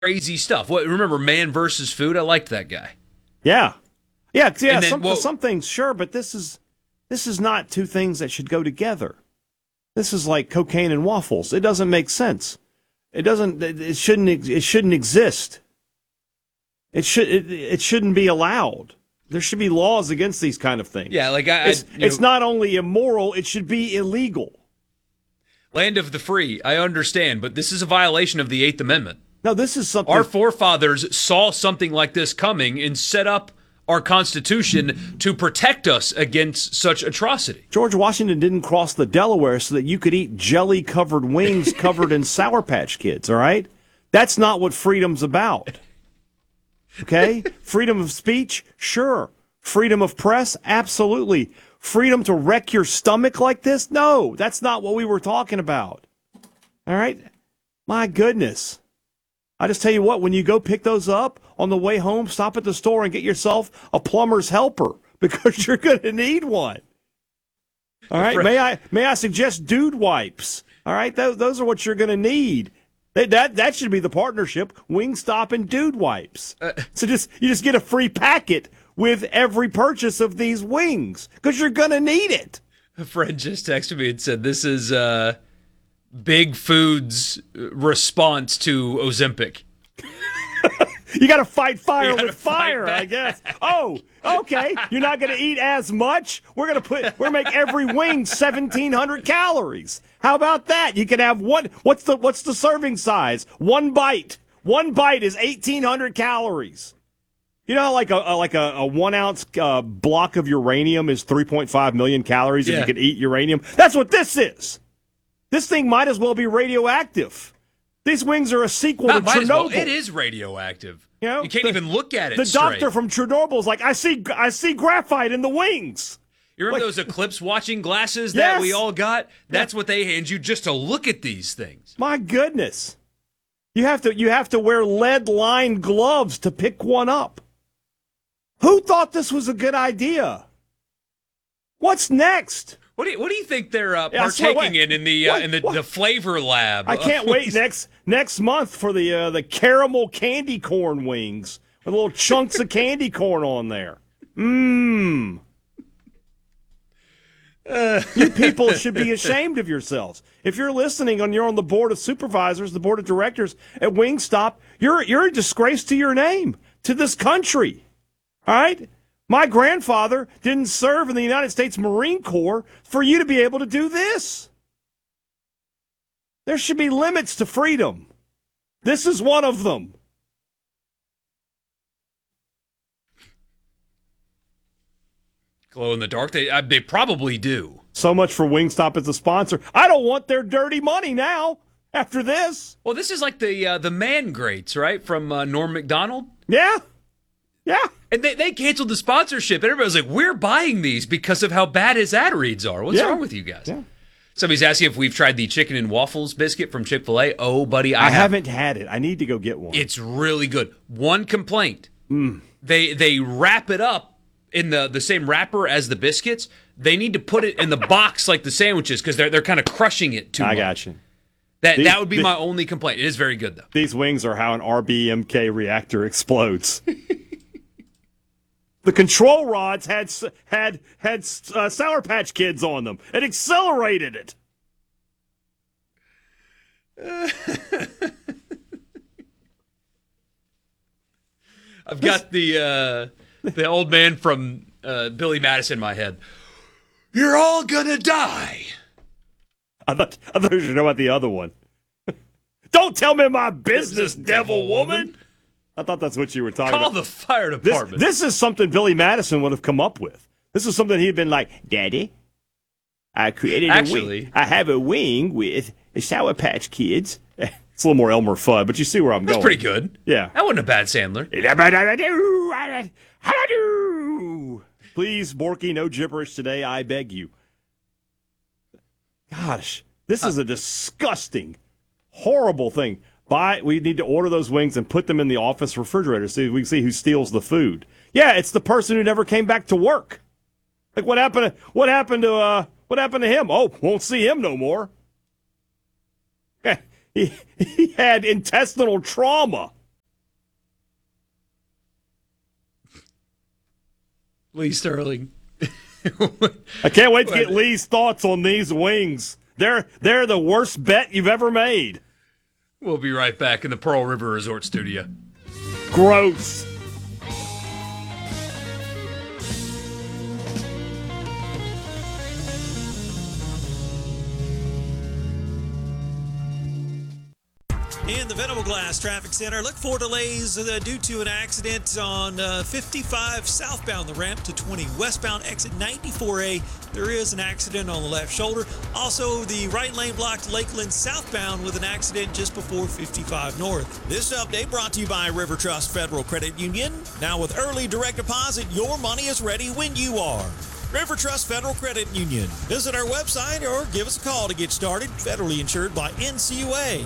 crazy stuff. Remember Man versus Food? I liked that guy. Yeah. Yeah, And then, some things, sure, but this is not two things that should go together. This is like cocaine and waffles. It doesn't make sense. It doesn't. It shouldn't exist. It shouldn't be allowed. There should be laws against these kind of things. Yeah, like it's not only immoral, it should be illegal. Land of the free, I understand, but this is a violation of the Eighth Amendment. No, this is something. Our forefathers saw something like this coming and set up our Constitution to protect us against such atrocity. George Washington didn't cross the Delaware so that you could eat jelly-covered wings covered in Sour Patch Kids, all right? That's not what freedom's about. Okay? Freedom of speech? Sure. Freedom of press? Absolutely. Freedom to wreck your stomach like this? No, that's not what we were talking about. All right? My goodness. I just tell you what, when you go pick those up on the way home, stop at the store and get yourself a plumber's helper because you're going to need one. All right? May I suggest dude wipes? All right? Those are what you're going to need. That should be the partnership, Wingstop and Dude Wipes. So you just get a free packet with every purchase of these wings because you're going to need it. A friend just texted me and said, this is Big Food's response to Ozempic. You got to fight fire with fire, I guess. Oh, okay. You're not going to eat as much. We're going to make every wing 1,700 calories. How about that? You can have one. What's the serving size? One bite. One bite is 1,800 calories. You know, like a 1 ounce block of uranium is 3.5 million calories. If you could eat uranium, that's what this is. This thing might as well be radioactive. These wings are a sequel to Chernobyl. Well. It is radioactive. You can't even look at it. The doctor from Chernobyl is like, I see graphite in the wings. You remember those eclipse watching glasses that we all got? That's what they hand you just to look at these things. My goodness. You have to wear lead-lined gloves to pick one up. Who thought this was a good idea? What's next? What do you think they're partaking in the flavor lab? I can't wait next month for the caramel candy corn wings with little chunks of candy corn on there. Mmm. You people should be ashamed of yourselves. If you're listening and you're on the board of supervisors, the board of directors at Wingstop, you're a disgrace to your name, to this country. All right? My grandfather didn't serve in the United States Marine Corps for you to be able to do this. There should be limits to freedom. This is one of them. Glow in the dark? They probably do. So much for Wingstop as a sponsor. I don't want their dirty money now after this. Well, this is like the Man Grates, right, from Norm Macdonald? Yeah. Yeah. And they canceled the sponsorship. And everybody was like, we're buying these because of how bad his ad reads are. What's wrong with you guys? Yeah. Somebody's asking if we've tried the chicken and waffles biscuit from Chick-fil-A. Oh, buddy, I haven't had it. I need to go get one. It's really good. One complaint. They wrap it up in the same wrapper as the biscuits. They need to put it in the box like the sandwiches because they're kind of crushing it too much. I got you. That would be my only complaint. It is very good, though. These wings are how an RBMK reactor explodes. The control rods had Sour Patch Kids on them. It accelerated it. I've got the old man from Billy Madison in my head. You're all gonna die. I thought you should know about the other one. Don't tell me my business, devil woman. I thought that's what you were talking about. Call the fire department. This is something Billy Madison would have come up with. This is something he'd been like, Daddy, I created a wing. I have a wing with Sour Patch Kids. It's a little more Elmer Fudd, but you see where I'm going. That's pretty good. Yeah. That wasn't a bad Sandler. Please, Borky, no gibberish today, I beg you. Gosh, this is a disgusting, horrible thing. We need to order those wings and put them in the office refrigerator so we can see who steals the food. Yeah, it's the person who never came back to work. Like what happened to him? Oh, won't see him no more. He had intestinal trauma. Lee Sterling. I can't wait to get Lee's thoughts on these wings. They're the worst bet you've ever made. We'll be right back in the Pearl River Resort studio. Gross. In the Venable Glass Traffic Center, look for delays due to an accident on 55 southbound, the ramp to 20 westbound, exit 94A. There is an accident on the left shoulder. Also, the right lane blocked Lakeland southbound with an accident just before 55 north. This update brought to you by River Trust Federal Credit Union. Now with early direct deposit, your money is ready when you are. River Trust Federal Credit Union. Visit our website or give us a call to get started. Federally insured by NCUA.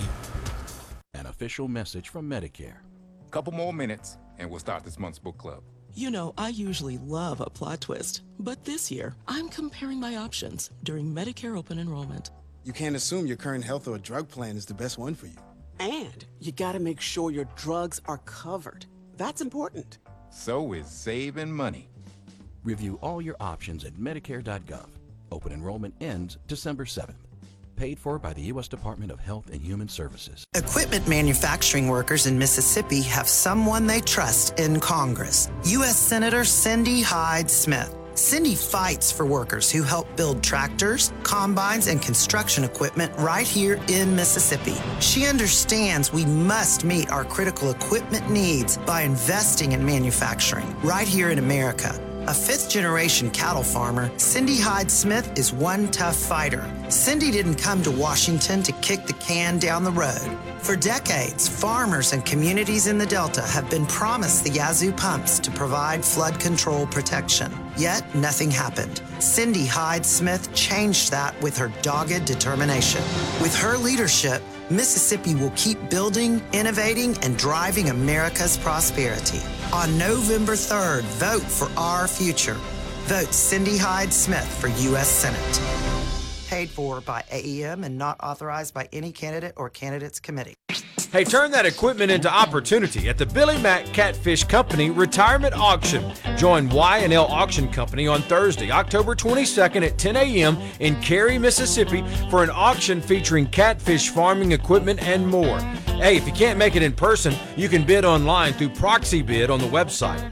An official message from Medicare. Couple more minutes, and we'll start this month's book club. You know, I usually love a plot twist, but this year, I'm comparing my options during Medicare open enrollment. You can't assume your current health or drug plan is the best one for you. And you gotta make sure your drugs are covered. That's important. So is saving money. Review all your options at Medicare.gov. Open enrollment ends December 7th. Paid for by the U.S. Department of Health and Human Services. Equipment manufacturing workers in Mississippi have someone they trust in Congress. U.S. Senator Cindy Hyde Smith. Cindy fights for workers who help build tractors, combines, and construction equipment right here in Mississippi. She understands we must meet our critical equipment needs by investing in manufacturing right here in America. A fifth-generation cattle farmer, Cindy Hyde Smith is one tough fighter. Cindy didn't come to Washington to kick the can down the road. For decades, farmers and communities in the Delta have been promised the Yazoo pumps to provide flood control protection. Yet, nothing happened. Cindy Hyde Smith changed that with her dogged determination. With her leadership, Mississippi will keep building, innovating, and driving America's prosperity. On November 3rd, vote for our future. Vote Cindy Hyde Smith for U.S. Senate. Paid for by AEM and not authorized by any candidate or candidates committee. Hey, turn that equipment into opportunity at the Billy Mack Catfish Company Retirement Auction. Join Y&L Auction Company on Thursday, October 22nd at 10 a.m. in Cary, Mississippi for an auction featuring catfish farming equipment and more. Hey, if you can't make it in person, you can bid online through proxy bid on the website,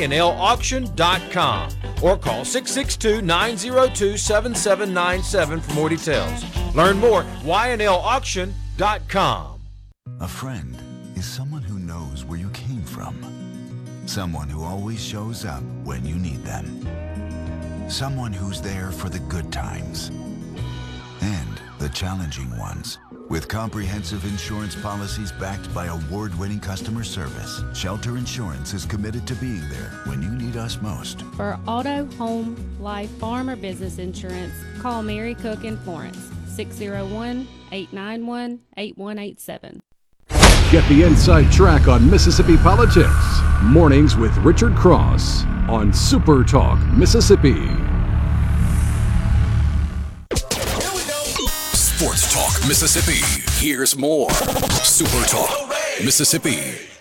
ynlauction.com, or call 662-902-7797 for more details. Learn more, ynlauction.com. A friend is someone who knows where you came from. Someone who always shows up when you need them. Someone who's there for the good times and the challenging ones. With comprehensive insurance policies backed by award-winning customer service, Shelter Insurance is committed to being there when you need us most. For auto, home, life, farm, or business insurance, call Mary Cook in Florence, 601-891-8187. Get the inside track on Mississippi politics. Mornings with Richard Cross on Super Talk Mississippi. Sports Talk Mississippi. Here's more. Super Talk Mississippi.